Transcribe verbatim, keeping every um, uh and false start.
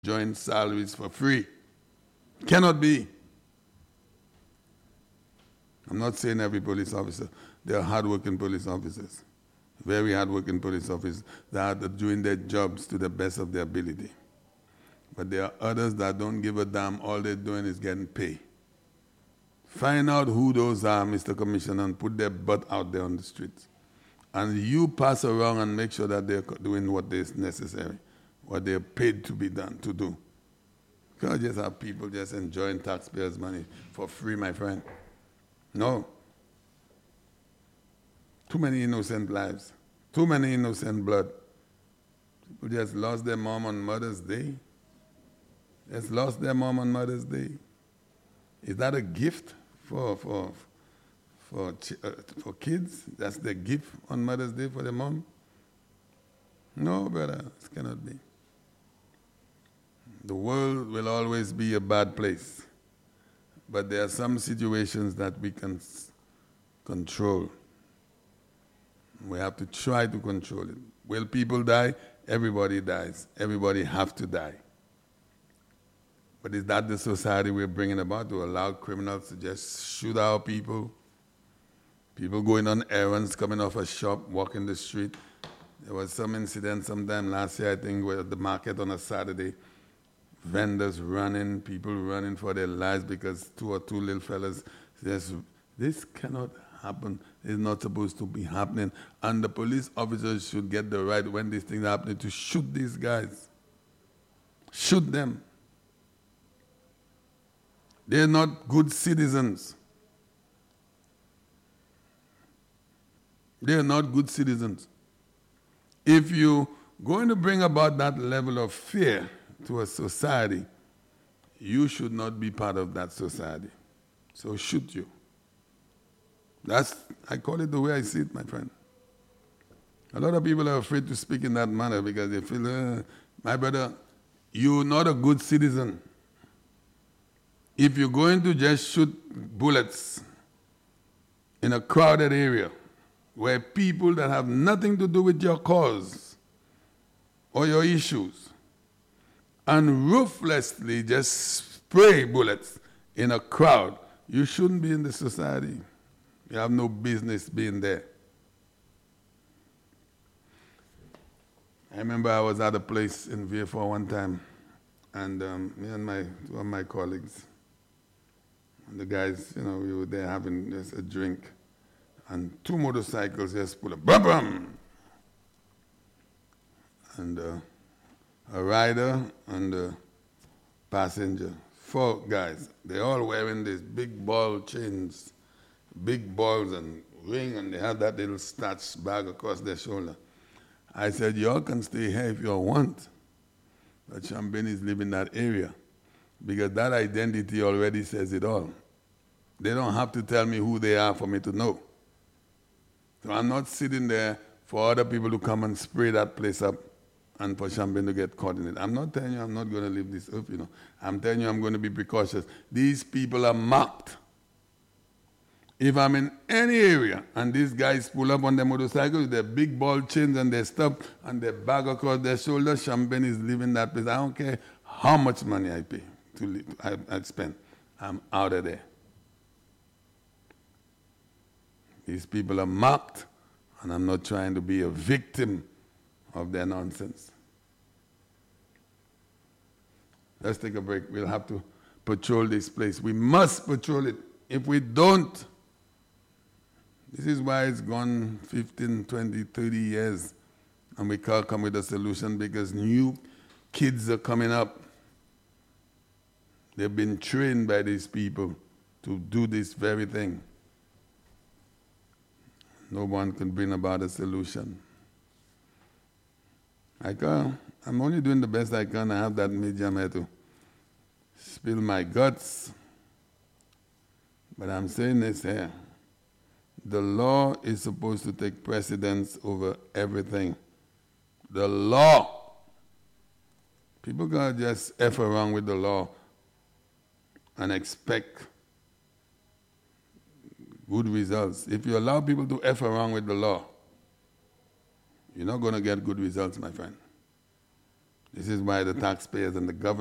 joint salaries for free. Cannot be. I'm not saying every police officer. There are hardworking police officers, very hardworking police officers that are doing their jobs to the best of their ability. But there are others that don't give a damn. All they're doing is getting paid. Find out who those are, Mister Commissioner, and put their butt out there on the streets. And you pass around and make sure that they're doing what is necessary, what they're paid to be done, to do. You can't just have people just enjoying taxpayers' money for free, my friend. No. Too many innocent lives. Too many innocent blood. People just lost their mom on Mother's Day. Just lost their mom on Mother's Day. Is that a gift for for for uh, for kids? That's the gift on Mother's Day for the mom? No, brother, this cannot be. The world will always be a bad place. But there are some situations that we can control. We have to try to control it. Will people die? Everybody dies. Everybody have to die. But is that the society we're bringing about, to allow criminals to just shoot our people? People going on errands, coming off a shop, walking the street. There was some incident sometime last year, I think, where at the market on a Saturday, vendors running, people running for their lives because two or two little fellas just, this cannot happen. It's not supposed to be happening. And the police officers should get the right, when these things are happening, to shoot these guys. Shoot them. They're not good citizens. They're not good citizens. If you're going to bring about that level of fear to a society, you should not be part of that society. So shoot you. That's, I call it the way I see it, my friend. A lot of people are afraid to speak in that manner because they feel, uh, my brother, you're not a good citizen. If you're going to just shoot bullets in a crowded area where people that have nothing to do with your cause or your issues and ruthlessly just spray bullets in a crowd, you shouldn't be in the society. You have no business being there. I remember I was at a place in V F one time, and um, me and my two of my colleagues, and the guys, you know, we were there having just a drink, and two motorcycles just pull up, bam, bam, and uh, a rider and a passenger, four guys. They're all wearing these big ball chains, big balls and ring, and they had that little starch bag across their shoulder. I said, y'all can stay here if you all want, but Champagne is leaving that area because that identity already says it all. They don't have to tell me who they are for me to know. So I'm not sitting there for other people to come and spray that place up and for Champagne to get caught in it. I'm not telling you I'm not going to leave this up, you know. I'm telling you I'm going to be precautious. These people are marked. If I'm in any area and these guys pull up on their motorcycles with their big ball chains and their stuff and their bag across their shoulder, Champagne is leaving that place. I don't care how much money I pay to leave, I, I spend. I'm out of there. These people are marked, and I'm not trying to be a victim of their nonsense. Let's take a break. We'll have to patrol this place. We must patrol it. If we don't, this is why it's gone fifteen, twenty, thirty years, and we can't come with a solution because new kids are coming up. They've been trained by these people to do this very thing. No one can bring about a solution. I can't. I'm only doing the best I can. I have that medium here to spill my guts. But I'm saying this here. The law is supposed to take precedence over everything. The law. People can't just F around with the law and expect good results. If you allow people to F around with the law, you're not going to get good results, my friend. This is why the taxpayers and the government